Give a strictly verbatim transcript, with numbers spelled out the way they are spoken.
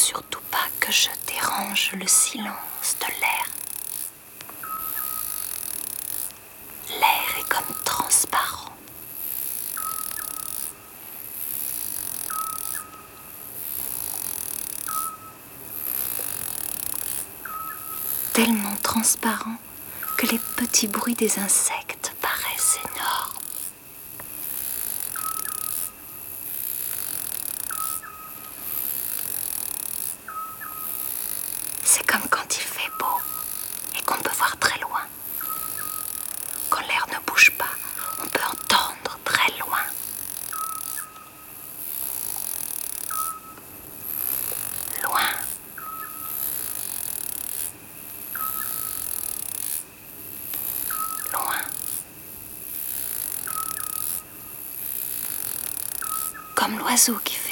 surtout pas que je dérange le silence de l'air. L'air est comme transparent. Tellement transparent que les petits bruits des insectes paraissent énormes. C'est comme quand il fait beau et qu'on peut voir très loin. Quand l'air ne bouge pas, on peut entendre très loin. Loin. Loin. Comme l'oiseau qui fait